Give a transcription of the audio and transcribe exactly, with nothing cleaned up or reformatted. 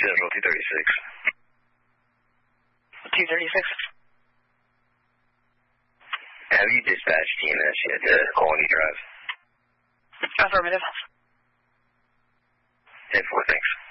Central two thirty-six. two thirty-six. Have you dispatched T M S yet to Colony Drive? Affirmative. ten four, thanks.